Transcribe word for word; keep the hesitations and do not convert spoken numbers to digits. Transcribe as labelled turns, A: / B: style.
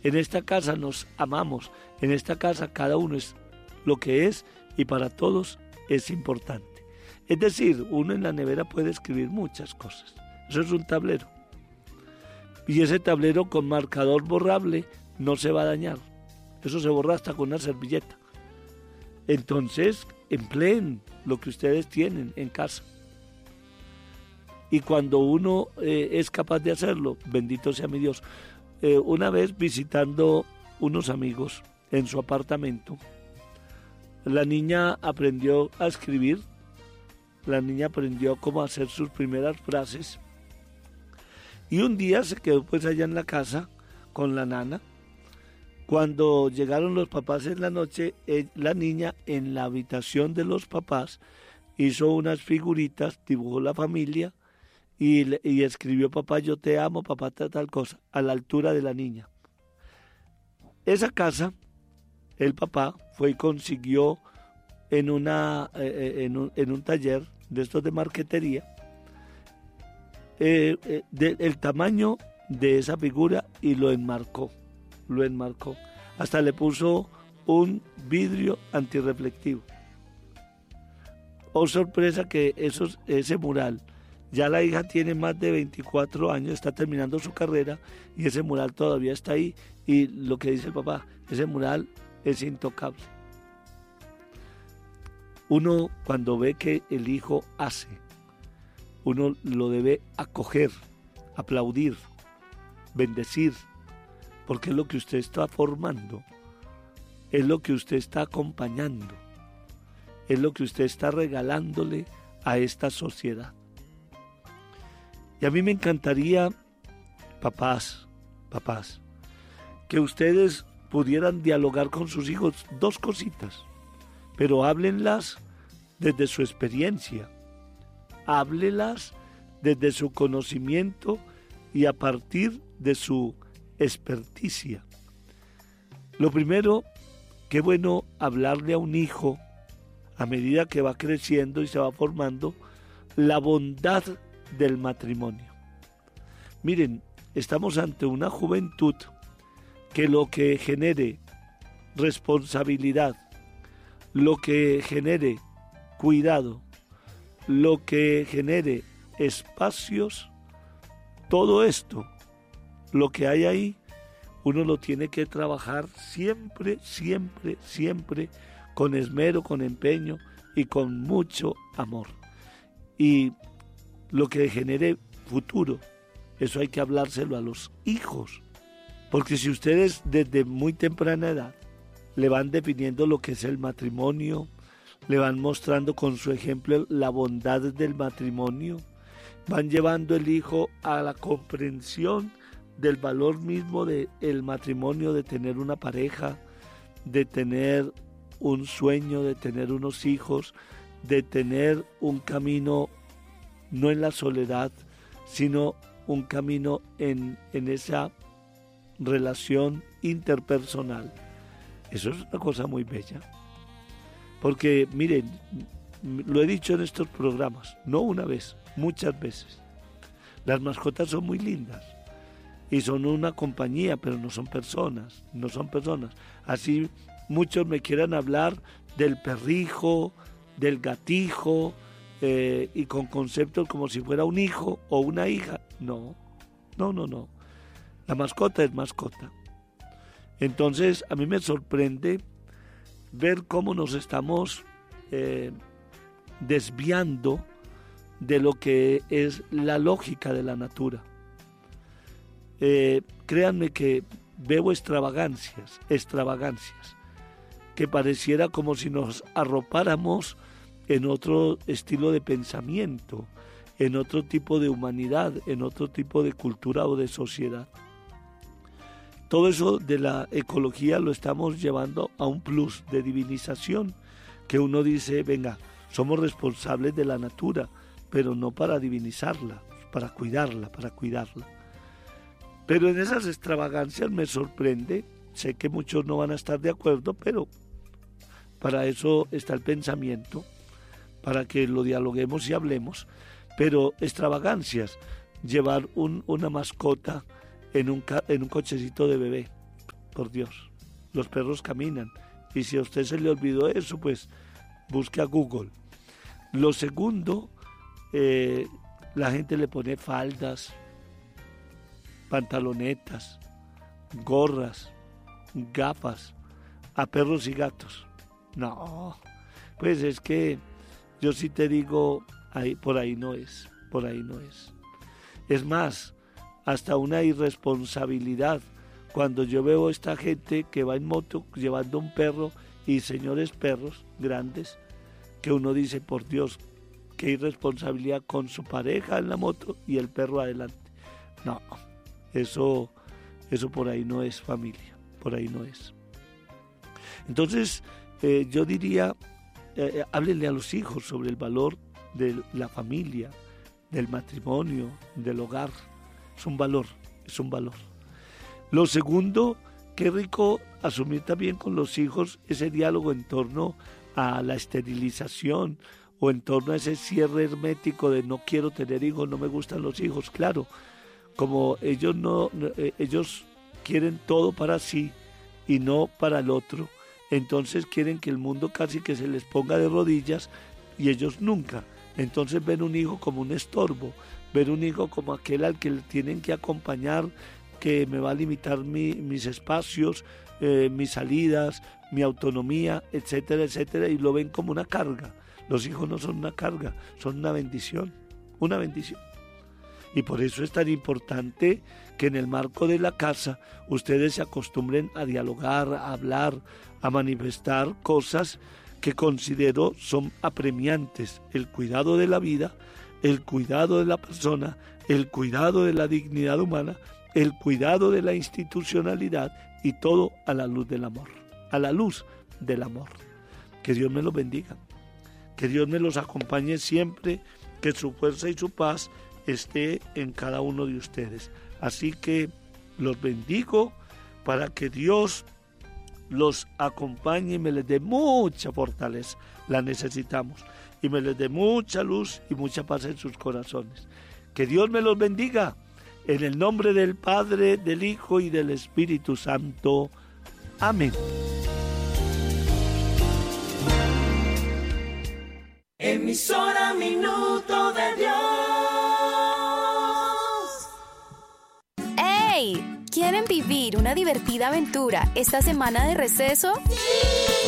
A: En esta casa nos amamos, en esta casa cada uno es lo que es y para todos es importante. Es decir, uno en la nevera puede escribir muchas cosas. Eso es un tablero. Y ese tablero con marcador borrable no se va a dañar. Eso se borra hasta con una servilleta. Entonces, empleen lo que ustedes tienen en casa. Y cuando uno eh, es capaz de hacerlo, bendito sea mi Dios. Eh, una vez visitando unos amigos en su apartamento, la niña aprendió a escribir, la niña aprendió cómo hacer sus primeras frases. Y un día se quedó pues allá en la casa con la nana. Cuando llegaron los papás en la noche, eh, la niña en la habitación de los papás hizo unas figuritas, dibujó la familia y, y escribió papá yo te amo, papá tal, tal cosa, a la altura de la niña. Esa casa, el papá fue y consiguió en, una, eh, en, un, en un taller de estos de marquetería eh, eh, de, el tamaño de esa figura y lo enmarcó. lo enmarcó, hasta le puso un vidrio antirreflectivo. Oh sorpresa que esos, ese mural, ya la hija tiene más de veinticuatro años, está terminando su carrera y ese mural todavía está ahí y lo que dice el papá, ese mural es intocable. Uno cuando ve que el hijo hace, uno lo debe acoger, aplaudir, bendecir, porque es lo que usted está formando, es lo que usted está acompañando, es lo que usted está regalándole a esta sociedad. Y a mí me encantaría, papás, papás, que ustedes pudieran dialogar con sus hijos dos cositas, pero háblenlas desde su experiencia, háblenlas desde su conocimiento y a partir de su experticia. Lo primero, qué bueno hablarle a un hijo a medida que va creciendo y se va formando la bondad del matrimonio. Miren, estamos ante una juventud que lo que genere responsabilidad, lo que genere cuidado, lo que genere espacios, todo esto lo que hay ahí, uno lo tiene que trabajar siempre, siempre, siempre con esmero, con empeño y con mucho amor. Y lo que genere futuro, eso hay que hablárselo a los hijos. Porque si ustedes desde muy temprana edad le van definiendo lo que es el matrimonio, le van mostrando con su ejemplo la bondad del matrimonio, van llevando el hijo a la comprensión del valor mismo del matrimonio, de tener una pareja, de tener un sueño, de tener unos hijos, de tener un camino no en la soledad, sino un camino en, en esa relación interpersonal. Eso es una cosa muy bella. Porque, miren, lo he dicho en estos programas, no una vez, muchas veces. Las mascotas son muy lindas y son una compañía, pero no son personas, no son personas. Así muchos me quieran hablar del perrijo, del gatijo, eh, y con conceptos como si fuera un hijo o una hija. No, no, no, no. La mascota es mascota. Entonces, a mí me sorprende ver cómo nos estamos eh, desviando de lo que es la lógica de la natura. Eh, créanme que veo extravagancias, extravagancias, que pareciera como si nos arropáramos en otro estilo de pensamiento, en otro tipo de humanidad, en otro tipo de cultura o de sociedad. Todo eso de la ecología lo estamos llevando a un plus de divinización, que uno dice, venga, somos responsables de la natura, pero no para divinizarla, para cuidarla, para cuidarla. Pero en esas extravagancias me sorprende, sé que muchos no van a estar de acuerdo, pero para eso está el pensamiento, para que lo dialoguemos y hablemos, pero extravagancias, llevar un, una mascota en un, en un cochecito de bebé, por Dios. Los perros caminan. Y si a usted se le olvidó eso, pues busque a Google. Lo segundo, eh, la gente le pone faldas, pantalonetas, gorras, gafas a perros y gatos. No, pues es que yo sí te digo, ahí, por ahí no es, por ahí no es. Es más, hasta una irresponsabilidad. Cuando yo veo a esta gente que va en moto llevando un perro y señores perros grandes, que uno dice, por Dios, qué irresponsabilidad con su pareja en la moto y el perro adelante. No, eso, eso por ahí no es familia, por ahí no es. Entonces, eh, yo diría, eh, háblenle a los hijos sobre el valor de la familia, del matrimonio, del hogar. Es un valor, es un valor. Lo segundo, qué rico asumir también con los hijos ese diálogo en torno a la esterilización o en torno a ese cierre hermético de no quiero tener hijos, no me gustan los hijos. Claro, como ellos no, ellos quieren todo para sí y no para el otro, entonces quieren que el mundo casi que se les ponga de rodillas y ellos nunca. Entonces ven un hijo como un estorbo, ven un hijo como aquel al que le tienen que acompañar, que me va a limitar mi, mis espacios, eh, mis salidas, mi autonomía, etcétera, etcétera, y lo ven como una carga. Los hijos no son una carga, son una bendición, una bendición. Y por eso es tan importante que en el marco de la casa ustedes se acostumbren a dialogar, a hablar, a manifestar cosas que considero son apremiantes: el cuidado de la vida, el cuidado de la persona, el cuidado de la dignidad humana, el cuidado de la institucionalidad, y todo a la luz del amor, a la luz del amor. Que Dios me los bendiga, que Dios me los acompañe siempre, que su fuerza y su paz esté en cada uno de ustedes. Así que los bendigo para que Dios los acompañe y me les dé mucha fortaleza, la necesitamos, y me les dé mucha luz y mucha paz en sus corazones. Que Dios me los bendiga. En el nombre del Padre, del Hijo y del Espíritu Santo. Amén.
B: Emisora Minuto de Dios.
C: ¡Hey! ¿Quieren vivir una divertida aventura esta semana de receso? ¡Sí!